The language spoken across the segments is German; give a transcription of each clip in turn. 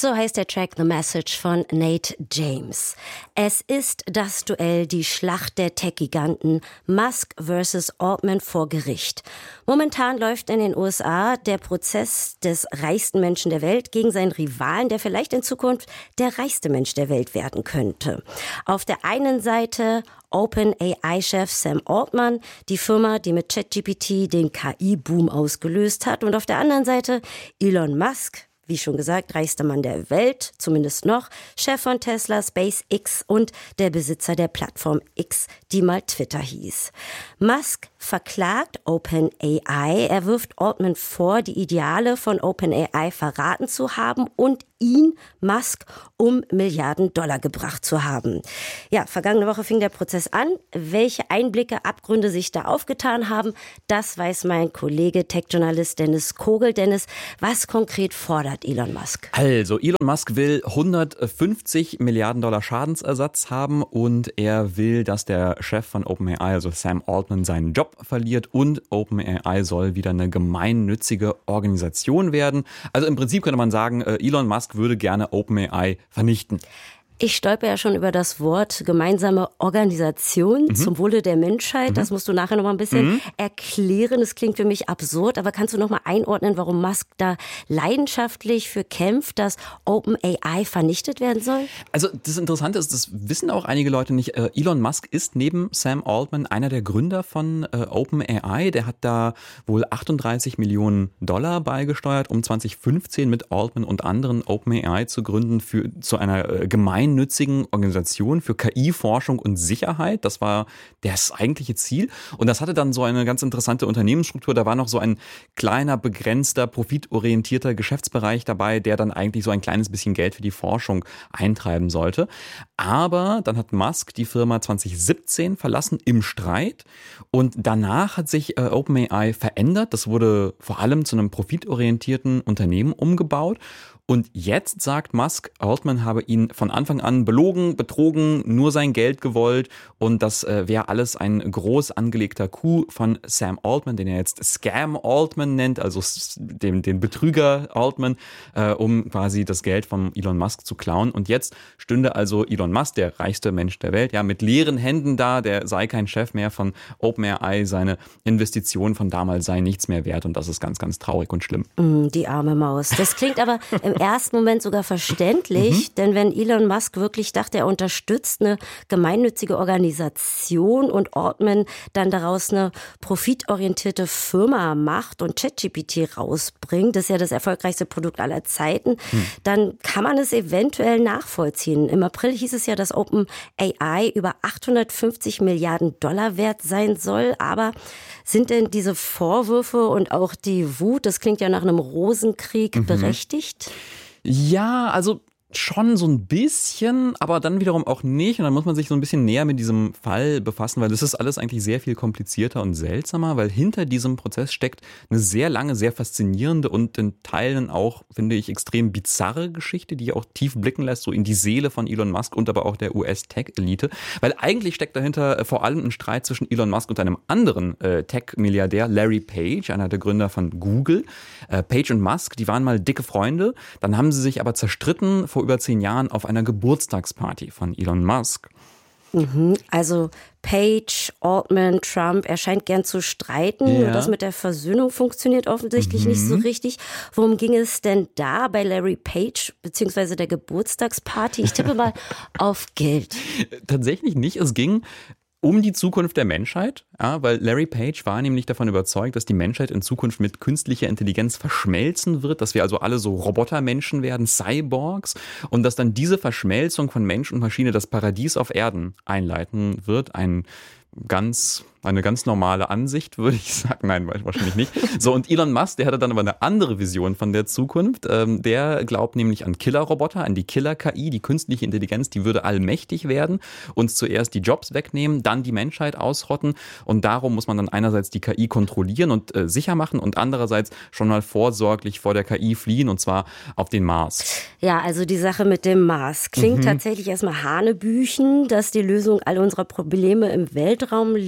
So heißt der Track The Message von Nate James. Es ist das Duell, die Schlacht der Tech-Giganten Musk versus Altman vor Gericht. Momentan läuft in den USA der Prozess des reichsten Menschen der Welt gegen seinen Rivalen, der vielleicht in Zukunft der reichste Mensch der Welt werden könnte. Auf der einen Seite OpenAI-Chef Sam Altman, die Firma, die mit ChatGPT den KI-Boom ausgelöst hat. Und auf der anderen Seite Elon Musk, wie schon gesagt, reichster Mann der Welt, zumindest noch, Chef von Tesla, SpaceX und der Besitzer der Plattform X, die mal Twitter hieß. Musk verklagt OpenAI. Er wirft Altman vor, die Ideale von OpenAI verraten zu haben und ihn, Musk, um Milliarden Dollar gebracht zu haben. Ja, vergangene Woche fing der Prozess an. Welche Einblicke, Abgründe sich da aufgetan haben, das weiß mein Kollege, Tech-Journalist Dennis Kogel. Dennis, was konkret fordert Elon Musk? Also, Elon Musk will 150 Milliarden Dollar Schadensersatz haben und er will, dass der Chef von OpenAI, also Sam Altman, seinen Job verliert und OpenAI soll wieder eine gemeinnützige Organisation werden. Also im Prinzip könnte man sagen, Elon Musk würde gerne OpenAI vernichten. Ich stolper ja schon über das Wort gemeinsame Organisation zum Wohle der Menschheit. Das musst du nachher noch mal ein bisschen erklären. Es klingt für mich absurd, aber kannst du noch mal einordnen, warum Musk da leidenschaftlich für kämpft, dass OpenAI vernichtet werden soll? Also das Interessante ist, das wissen auch einige Leute nicht. Elon Musk ist neben Sam Altman einer der Gründer von OpenAI. Der hat da wohl 38 Millionen Dollar beigesteuert, um 2015 mit Altman und anderen OpenAI zu gründen zu einer gemeinnützigen Organisation für KI-Forschung und Sicherheit. Das war das eigentliche Ziel. Und das hatte dann so eine ganz interessante Unternehmensstruktur. Da war noch so ein kleiner, begrenzter, profitorientierter Geschäftsbereich dabei, der dann eigentlich so ein kleines bisschen Geld für die Forschung eintreiben sollte. Aber dann hat Musk die Firma 2017 verlassen im Streit. Und danach hat sich OpenAI verändert. Das wurde vor allem zu einem profitorientierten Unternehmen umgebaut. Und jetzt sagt Musk, Altman habe ihn von Anfang an belogen, betrogen, nur sein Geld gewollt und das wäre alles ein groß angelegter Coup von Sam Altman, den er jetzt Scam Altman nennt, also den Betrüger Altman, um quasi das Geld von Elon Musk zu klauen. Und jetzt stünde also Elon Musk, der reichste Mensch der Welt, ja, mit leeren Händen da, der sei kein Chef mehr von OpenAI, seine Investition von damals sei nichts mehr wert und das ist ganz, ganz traurig und schlimm. Die arme Maus. Das klingt aber im ersten Moment sogar verständlich, denn wenn Elon Musk wirklich dachte, er unterstützt eine gemeinnützige Organisation und Altman dann daraus eine profitorientierte Firma macht und ChatGPT rausbringt, das ist ja das erfolgreichste Produkt aller Zeiten, dann kann man es eventuell nachvollziehen. Im April hieß es ja, dass OpenAI über 850 Milliarden Dollar wert sein soll, aber sind denn diese Vorwürfe und auch die Wut, das klingt ja nach einem Rosenkrieg, berechtigt? Ja, also schon so ein bisschen, aber dann wiederum auch nicht. Und dann muss man sich so ein bisschen näher mit diesem Fall befassen, weil das ist alles eigentlich sehr viel komplizierter und seltsamer, weil hinter diesem Prozess steckt eine sehr lange, sehr faszinierende und in Teilen auch, finde ich, extrem bizarre Geschichte, die auch tief blicken lässt, so in die Seele von Elon Musk und aber auch der US-Tech-Elite. Weil eigentlich steckt dahinter vor allem ein Streit zwischen Elon Musk und einem anderen Tech-Milliardär, Larry Page, einer der Gründer von Google. Page und Musk, die waren mal dicke Freunde, dann haben sie sich aber zerstritten vor über 10 Jahren auf einer Geburtstagsparty von Elon Musk. Also Page, Altman, Trump, er scheint gern zu streiten. Ja. Und das mit der Versöhnung funktioniert offensichtlich nicht so richtig. Worum ging es denn da bei Larry Page beziehungsweise der Geburtstagsparty? Ich tippe mal auf Geld. Tatsächlich nicht. Es ging um die Zukunft der Menschheit, ja, weil Larry Page war nämlich davon überzeugt, dass die Menschheit in Zukunft mit künstlicher Intelligenz verschmelzen wird, dass wir also alle so Robotermenschen werden, Cyborgs, und dass dann diese Verschmelzung von Mensch und Maschine das Paradies auf Erden einleiten wird, eine ganz normale Ansicht, würde ich sagen. Nein, wahrscheinlich nicht. So, und Elon Musk, der hatte dann aber eine andere Vision von der Zukunft. Der glaubt nämlich an Killerroboter, an die Killer-KI, die künstliche Intelligenz, die würde allmächtig werden, uns zuerst die Jobs wegnehmen, dann die Menschheit ausrotten. Und darum muss man dann einerseits die KI kontrollieren und sicher machen und andererseits schon mal vorsorglich vor der KI fliehen, und zwar auf den Mars. Ja, also die Sache mit dem Mars klingt tatsächlich erstmal hanebüchen, dass die Lösung all unserer Probleme im Weltraum liegt.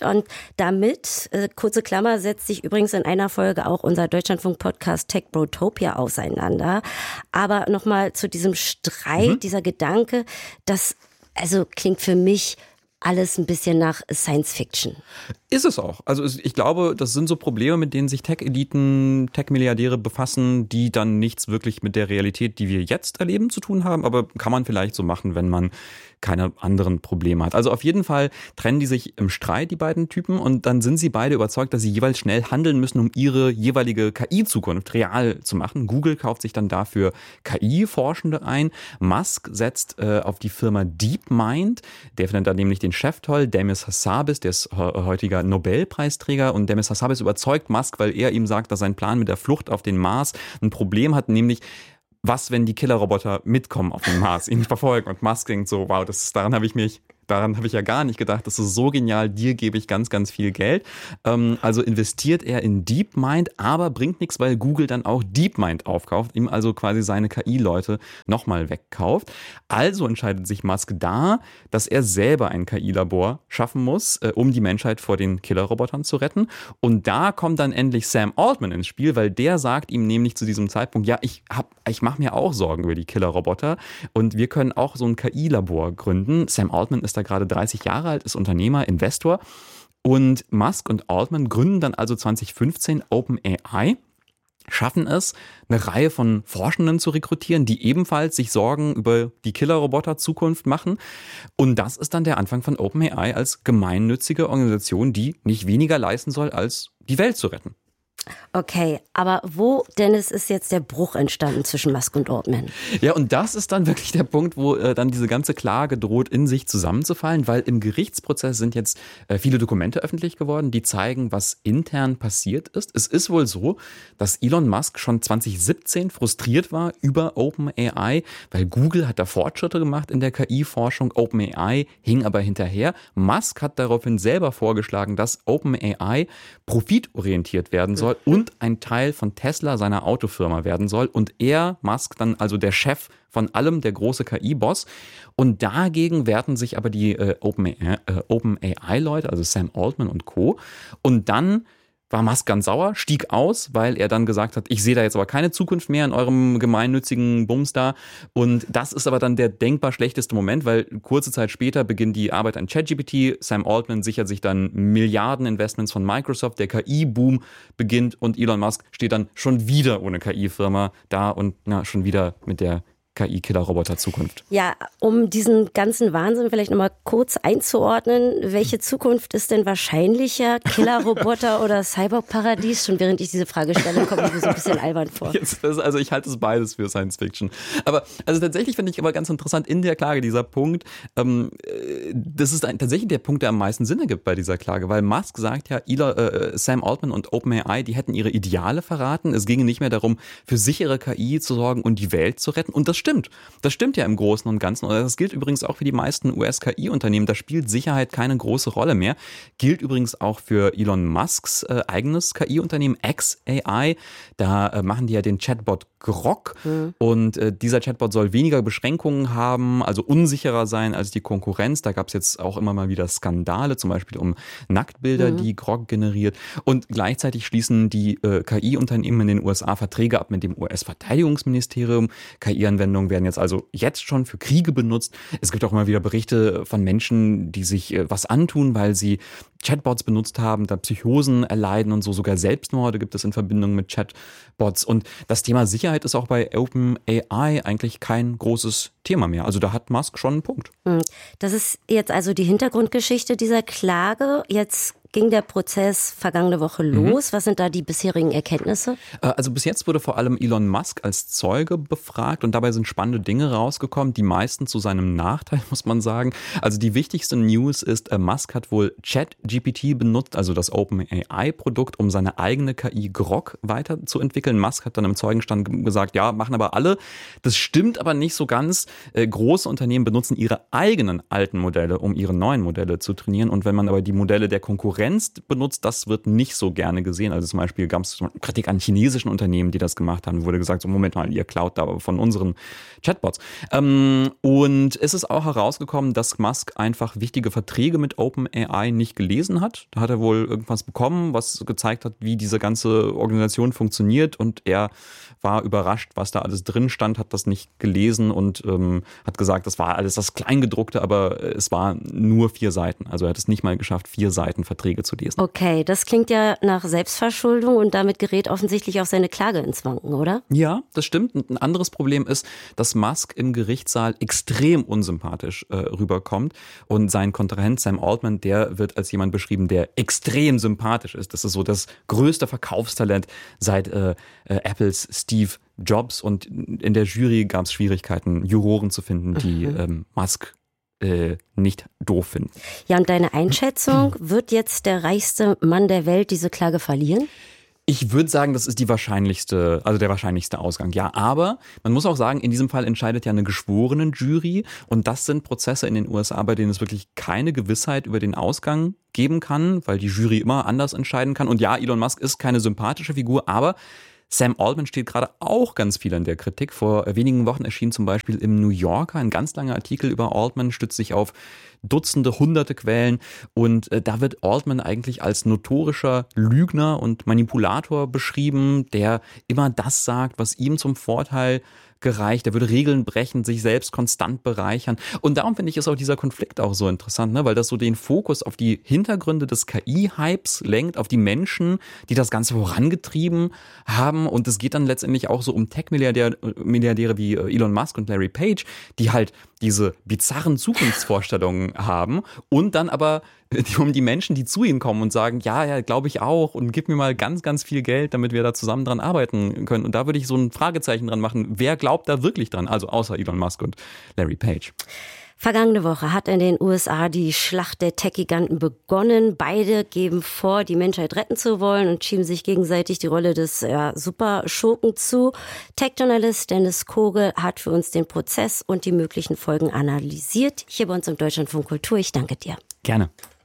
Welt. Und damit, kurze Klammer, setzt sich übrigens in einer Folge auch unser Deutschlandfunk-Podcast Techbrotopia auseinander. Aber nochmal zu diesem Streit, dieser Gedanke, das also klingt für mich alles ein bisschen nach Science Fiction. Ist es auch. Also ich glaube, das sind so Probleme, mit denen sich Tech-Eliten, Tech-Milliardäre befassen, die dann nichts wirklich mit der Realität, die wir jetzt erleben, zu tun haben. Aber kann man vielleicht so machen, wenn man keine anderen Probleme hat. Also auf jeden Fall trennen die sich im Streit, die beiden Typen, und dann sind sie beide überzeugt, dass sie jeweils schnell handeln müssen, um ihre jeweilige KI-Zukunft real zu machen. Google kauft sich dann dafür KI-Forschende ein. Musk setzt auf die Firma DeepMind. Der findet dann nämlich den Chef toll, Demis Hassabis, der ist heutiger Nobelpreisträger, und Demis Hassabis überzeugt Musk, weil er ihm sagt, dass sein Plan mit der Flucht auf den Mars ein Problem hat, nämlich was, wenn die Killerroboter mitkommen auf den Mars, ihn verfolgen, und Musk denkt so, wow, daran habe ich ja gar nicht gedacht, das ist so genial, dir gebe ich ganz, ganz viel Geld. Also investiert er in DeepMind, aber bringt nichts, weil Google dann auch DeepMind aufkauft, ihm also quasi seine KI-Leute nochmal wegkauft. Also entscheidet sich Musk da, dass er selber ein KI-Labor schaffen muss, um die Menschheit vor den Killerrobotern zu retten. Und da kommt dann endlich Sam Altman ins Spiel, weil der sagt ihm nämlich zu diesem Zeitpunkt, ja, ich mache mir auch Sorgen über die Killerroboter und wir können auch so ein KI-Labor gründen. Sam Altman ist da gerade 30 Jahre alt, ist Unternehmer, Investor, und Musk und Altman gründen dann also 2015 OpenAI, schaffen es, eine Reihe von Forschenden zu rekrutieren, die ebenfalls sich Sorgen über die Killerroboter-Zukunft machen. Und das ist dann der Anfang von OpenAI als gemeinnützige Organisation, die nicht weniger leisten soll, als die Welt zu retten. Okay, aber wo, Dennis, ist jetzt der Bruch entstanden zwischen Musk und Altman? Ja, und das ist dann wirklich der Punkt, wo dann diese ganze Klage droht, in sich zusammenzufallen, weil im Gerichtsprozess sind jetzt viele Dokumente öffentlich geworden, die zeigen, was intern passiert ist. Es ist wohl so, dass Elon Musk schon 2017 frustriert war über OpenAI, weil Google hat da Fortschritte gemacht in der KI-Forschung, OpenAI hing aber hinterher. Musk hat daraufhin selber vorgeschlagen, dass OpenAI profitorientiert werden soll und ein Teil von Tesla, seiner Autofirma, werden soll. Und er, Musk, dann also der Chef von allem, der große KI-Boss. Und dagegen wehrten sich aber die OpenAI-Leute, also Sam Altman und Co. Und dann war Musk ganz sauer, stieg aus, weil er dann gesagt hat, ich sehe da jetzt aber keine Zukunft mehr in eurem gemeinnützigen Bums da. Und das ist aber dann der denkbar schlechteste Moment, weil kurze Zeit später beginnt die Arbeit an ChatGPT. Sam Altman sichert sich dann Milliardeninvestments von Microsoft. Der KI-Boom beginnt und Elon Musk steht dann schon wieder ohne KI-Firma da und schon wieder mit der KI-Killer-Roboter-Zukunft. Ja, um diesen ganzen Wahnsinn vielleicht nochmal kurz einzuordnen, welche Zukunft ist denn wahrscheinlicher? Killer-Roboter oder Cyberparadies? Schon während ich diese Frage stelle, kommt mir so ein bisschen albern vor. Also ich halte es beides für Science Fiction. Aber also tatsächlich finde ich aber ganz interessant in der Klage dieser Punkt, das ist tatsächlich der Punkt, der am meisten Sinn ergibt bei dieser Klage, weil Musk sagt ja, Sam Altman und OpenAI, die hätten ihre Ideale verraten. Es ginge nicht mehr darum, für sichere KI zu sorgen und die Welt zu retten. Und das stimmt. Das stimmt ja im Großen und Ganzen. Und das gilt übrigens auch für die meisten US-KI-Unternehmen. Da spielt Sicherheit keine große Rolle mehr. Gilt übrigens auch für Elon Musks eigenes KI-Unternehmen xAI. Da machen die ja den Chatbot Grok. Und dieser Chatbot soll weniger Beschränkungen haben, also unsicherer sein als die Konkurrenz. Da gab es jetzt auch immer mal wieder Skandale, zum Beispiel um Nacktbilder, die Grok generiert. Und gleichzeitig schließen die KI-Unternehmen in den USA Verträge ab mit dem US-Verteidigungsministerium. KI-Anwendungen werden jetzt schon für Kriege benutzt. Es gibt auch immer wieder Berichte von Menschen, die sich was antun, weil sie Chatbots benutzt haben, da Psychosen erleiden und so. Sogar Selbstmorde gibt es in Verbindung mit Chatbots. Und das Thema Sicherheit ist auch bei OpenAI eigentlich kein großes Thema mehr. Also da hat Musk schon einen Punkt. Das ist jetzt also die Hintergrundgeschichte dieser Klage. Jetzt ging der Prozess vergangene Woche los. Was sind da die bisherigen Erkenntnisse? Also bis jetzt wurde vor allem Elon Musk als Zeuge befragt und dabei sind spannende Dinge rausgekommen, die meisten zu seinem Nachteil, muss man sagen. Also die wichtigste News ist, Musk hat wohl ChatGPT benutzt, also das OpenAI-Produkt, um seine eigene KI Grok weiterzuentwickeln. Musk hat dann im Zeugenstand gesagt, ja, machen aber alle. Das stimmt aber nicht so ganz. Große Unternehmen benutzen ihre eigenen alten Modelle, um ihre neuen Modelle zu trainieren. Und wenn man aber die Modelle der Konkurrenz Konkurrenz benutzt, das wird nicht so gerne gesehen. Also zum Beispiel gab es Kritik an chinesischen Unternehmen, die das gemacht haben. Wurde gesagt, so Moment mal, ihr klaut da von unseren Chatbots. Und es ist auch herausgekommen, dass Musk einfach wichtige Verträge mit OpenAI nicht gelesen hat. Da hat er wohl irgendwas bekommen, was gezeigt hat, wie diese ganze Organisation funktioniert, und er war überrascht, was da alles drin stand, hat das nicht gelesen und hat gesagt, das war alles das Kleingedruckte, aber es war nur 4 Seiten. Also er hat es nicht mal geschafft, 4 Seiten Verträge zu lesen. Okay, das klingt ja nach Selbstverschuldung und damit gerät offensichtlich auch seine Klage ins Wanken, oder? Ja, das stimmt. Und ein anderes Problem ist, dass Musk im Gerichtssaal extrem unsympathisch rüberkommt, und sein Kontrahent Sam Altman, der wird als jemand beschrieben, der extrem sympathisch ist. Das ist so das größte Verkaufstalent seit Apples Steve Jobs, und in der Jury gab es Schwierigkeiten, Juroren zu finden, die Musk nicht doof finden. Ja, und deine Einschätzung, wird jetzt der reichste Mann der Welt diese Klage verlieren? Ich würde sagen, das ist der wahrscheinlichste Ausgang. Ja, aber man muss auch sagen, in diesem Fall entscheidet ja eine Geschworenenjury, und das sind Prozesse in den USA, bei denen es wirklich keine Gewissheit über den Ausgang geben kann, weil die Jury immer anders entscheiden kann. Und ja, Elon Musk ist keine sympathische Figur, aber Sam Altman steht gerade auch ganz viel in der Kritik. Vor wenigen Wochen erschien zum Beispiel im New Yorker ein ganz langer Artikel über Altman, stützt sich auf Dutzende, hunderte Quellen, und da wird Altman eigentlich als notorischer Lügner und Manipulator beschrieben, der immer das sagt, was ihm zum Vorteil gereicht. Er würde Regeln brechen, sich selbst konstant bereichern. Und darum finde ich, ist auch dieser Konflikt auch so interessant, ne? Weil das so den Fokus auf die Hintergründe des KI-Hypes lenkt, auf die Menschen, die das Ganze vorangetrieben haben. Und es geht dann letztendlich auch so um Tech-Milliardäre wie Elon Musk und Larry Page, die halt diese bizarren Zukunftsvorstellungen haben, und dann aber um die Menschen, die zu ihnen kommen und sagen, ja, glaube ich auch, und gib mir mal ganz, ganz viel Geld, damit wir da zusammen dran arbeiten können. Und da würde ich so ein Fragezeichen dran machen, wer glaubt da wirklich dran? Also außer Elon Musk und Larry Page. Vergangene Woche hat in den USA die Schlacht der Tech-Giganten begonnen. Beide geben vor, die Menschheit retten zu wollen, und schieben sich gegenseitig die Rolle des Superschurken zu. Tech-Journalist Dennis Kogel hat für uns den Prozess und die möglichen Folgen analysiert. Hier bei uns im Deutschlandfunk Kultur. Ich danke dir. Gerne.